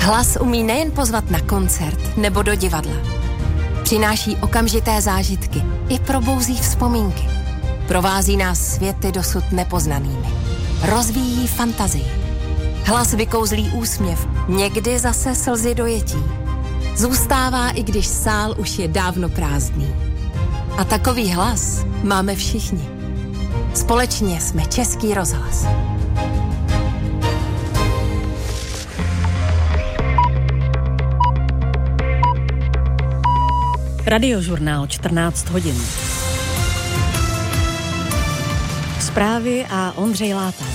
Hlas umí nejen pozvat na koncert nebo do divadla. Přináší okamžité zážitky i probouzí vzpomínky. Provází nás světy dosud nepoznanými. Rozvíjí fantazii. Hlas vykouzlí úsměv, někdy zase slzy dojetí. Zůstává, i když sál už je dávno prázdný. A takový hlas máme všichni. Společně jsme Český rozhlas. Radiožurnál 14 hodin. Zprávy a Ondřej Láta.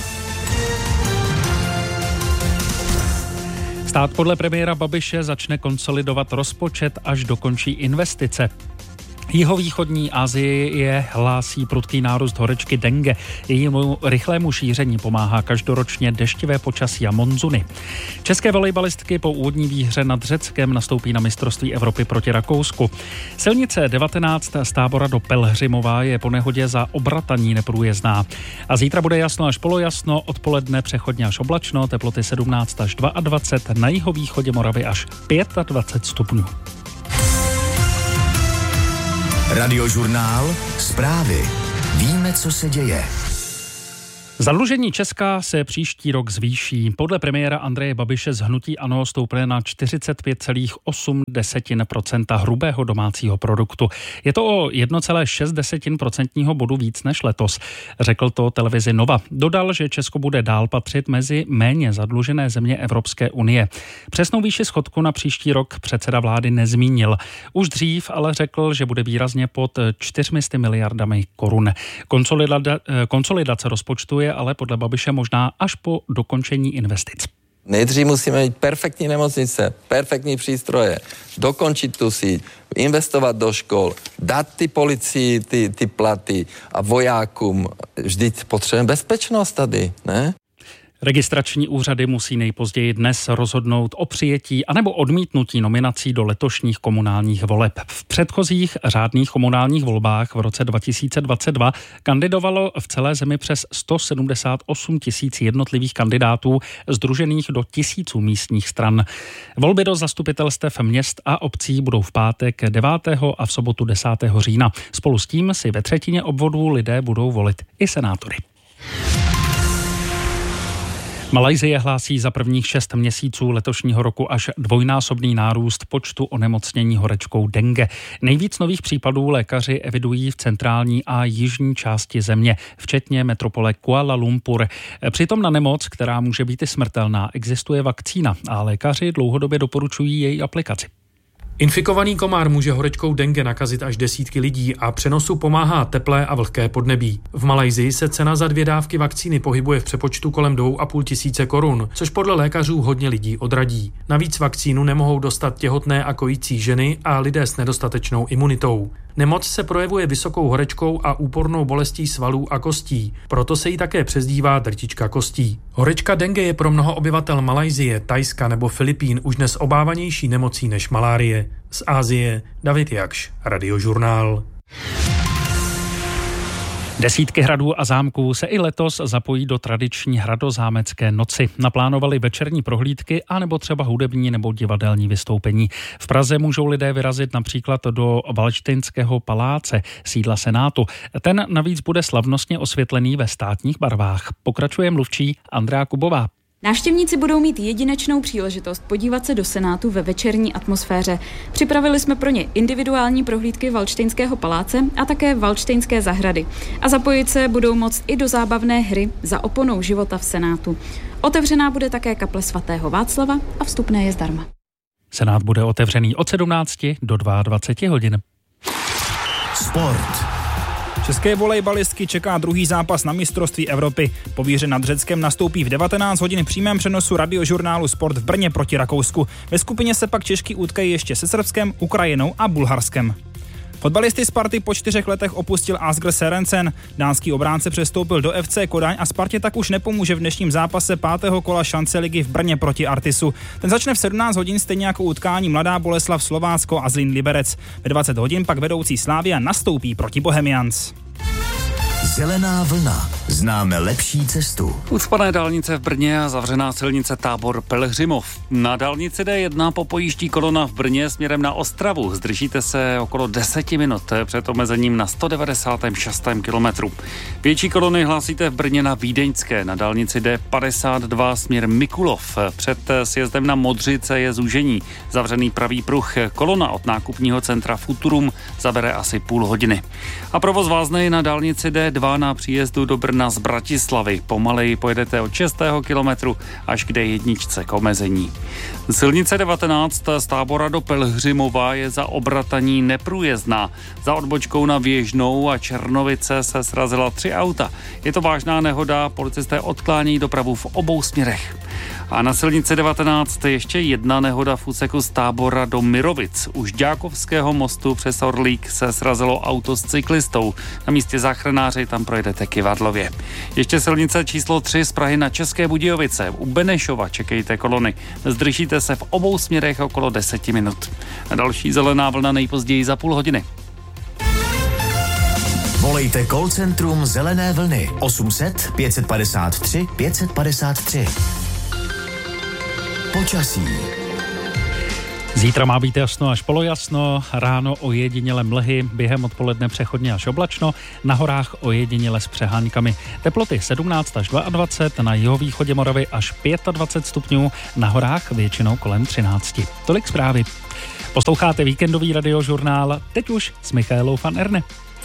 Stát podle premiéra Babiše začne konsolidovat rozpočet, až dokončí investice. Jihovýchodní Asie hlásí prudký nárůst horečky dengue. Jejímu rychlému šíření pomáhá každoročně deštivé počasí a monzuny. České volejbalistky po úvodní výhře nad Řeckem nastoupí na mistrovství Evropy proti Rakousku. Silnice 19 z Tábora do Pelhřimova je po nehodě za Obrataní neprůjezdná. A zítra bude jasno až polojasno, odpoledne přechodně až oblačno, teploty 17 až 22, na jihovýchodě Moravy až 25 stupňů. Radiožurnál, zprávy. Víme, co se děje. Zadlužení Česka se příští rok zvýší. Podle premiéra Andreje Babiše z hnutí ANO stoupne na 45,8% hrubého domácího produktu. Je to o 1,6% bodu víc než letos, řekl to televizi Nova. Dodal, že Česko bude dál patřit mezi méně zadlužené země Evropské unie. Přesnou výši schodku na příští rok předseda vlády nezmínil. Už dřív ale řekl, že bude výrazně pod 400 miliardami korun. Konsolidace rozpočtu je ale podle Babiše možná až po dokončení investic. Nejdřív musíme mít perfektní nemocnice, perfektní přístroje, dokončit tu síť, investovat do škol, dát ty policii ty platy a vojákům. Vždyť potřebujeme bezpečnost tady, ne? Registrační úřady musí nejpozději dnes rozhodnout o přijetí anebo odmítnutí nominací do letošních komunálních voleb. V předchozích řádných komunálních volbách v roce 2022 kandidovalo v celé zemi přes 178 000 jednotlivých kandidátů sdružených do tisíců místních stran. Volby do zastupitelstev měst a obcí budou v pátek 9. a v sobotu 10. října. Spolu s tím si ve třetině obvodů lidé budou volit i senátory. Malajsie hlásí za prvních 6 měsíců letošního roku až dvojnásobný nárůst počtu onemocnění horečkou dengue. Nejvíc nových případů lékaři evidují v centrální a jižní části země, včetně metropole Kuala Lumpur. Přitom na nemoc, která může být i smrtelná, existuje vakcína a lékaři dlouhodobě doporučují její aplikaci. Infikovaný komár může horečkou dengue nakazit až desítky lidí a přenosu pomáhá teplé a vlhké podnebí. V Malajsii se cena za 2 dávky vakcíny pohybuje v přepočtu kolem 2 500 korun, což podle lékařů hodně lidí odradí. Navíc vakcínu nemohou dostat těhotné a kojící ženy a lidé s nedostatečnou imunitou. Nemoc se projevuje vysokou horečkou a úpornou bolestí svalů a kostí, proto se jí také přezdívá drtička kostí. Horečka dengue je pro mnoho obyvatel Malajsie, Thajska nebo Filipín už dnes obávanější nemocí než malárie. Z Asie David Jakš, Radiožurnál. Desítky hradů a zámků se i letos zapojí do tradiční hradozámecké noci. Naplánovali večerní prohlídky anebo třeba hudební nebo divadelní vystoupení. V Praze můžou lidé vyrazit například do Valdštejnského paláce, sídla Senátu. Ten navíc bude slavnostně osvětlený ve státních barvách. Pokračuje mluvčí Andrea Kubová. Návštěvníci budou mít jedinečnou příležitost podívat se do Senátu ve večerní atmosféře. Připravili jsme pro ně individuální prohlídky Valdštejnského paláce a také Valdštejnské zahrady. A zapojit se budou moct i do zábavné hry Za oponou života v Senátu. Otevřená bude také kaple svatého Václava a vstupné je zdarma. Senát bude otevřený od 17 do 22 hodin. Sport. České volejbalistky čeká druhý zápas na mistrovství Evropy. Po výhře nad Řeckem nastoupí v 19 hodin přímém přenosu radiožurnálu Sport v Brně proti Rakousku. Ve skupině se pak Češky utkají ještě se Srbskem, Ukrajinou a Bulharskem. Fotbalisty Sparty po 4 letech opustil Asger Sørensen. Dánský obránce přestoupil do FC Kodaň a Spartě tak už nepomůže v dnešním zápase 5. kola šance ligy v Brně proti Artisu. Ten začne v 17 hodin stejně jako utkání Mladá Boleslav Slovácko a Zlín Liberec. Ve 20 hodin pak vedoucí Slavia nastoupí proti Bohemians. Zelená vlna. Známe lepší cestu. Ucpané dálnice v Brně a zavřená silnice Tábor Pelhřimov. Na dálnici D1 popojíždí kolona v Brně směrem na Ostravu. Zdržíte se okolo 10 minut před omezením na 196. kilometru. Větší kolony hlásíte v Brně na Vídeňské. Na dálnici D52 směr Mikulov. Před sjezdem na Modřice je zúžení. Zavřený pravý pruh. Kolona od nákupního centra Futurum zabere asi půl hodiny. A provoz vázne na dálnici D2 na příjezdu do Brna z Bratislavy. Pomaleji pojedete od 6. kilometru až k D1 k omezení. Silnice 19 z Tábora do Pelhřimova je za obrataní neprůjezdná. Za odbočkou na Věžnou a Černovice se srazila 3 auta. Je to vážná nehoda, policisté odklání dopravu v obou směrech. A na silnici 19 ještě jedna nehoda v úseku z Tábora do Mirovic. U Žďákovského mostu přes Orlík se srazilo auto s cyklistou. Na místě záchranáři tam projedete kyvadlově. Ještě silnice číslo 3 z Prahy na České Budějovice. U Benešova čekejte kolony. Zdržíte se v obou směrech okolo 10 minut. A další zelená vlna nejpozději za půl hodiny. Volejte call centrum Zelené vlny 800 553 553. Počasí. Zítra má být jasno až polojasno, ráno ojediněle mlhy, během odpoledne přechodně až oblačno, na horách ojediněle s přeháňkami. Teploty 17 až 22, na jihovýchodě Moravy až 25 stupňů, na horách většinou kolem 13. Tolik zprávy. Posloucháte víkendový radiožurnál, teď už s Michaelou van Erne.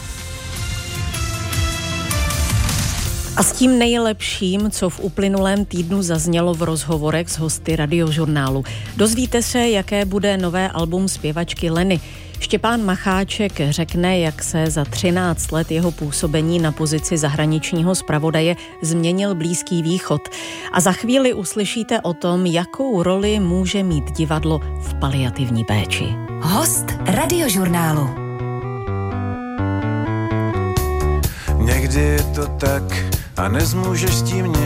A s tím nejlepším, co v uplynulém týdnu zaznělo v rozhovorech s hosty radiožurnálu. Dozvíte se, jaké bude nové album zpěvačky Leny. Štěpán Macháček řekne, jak se za 13 let jeho působení na pozici zahraničního zpravodaje změnil Blízký východ. A za chvíli uslyšíte o tom, jakou roli může mít divadlo v paliativní péči. Host radiožurnálu. Někdy je to tak a nezmůžeš s tím nic.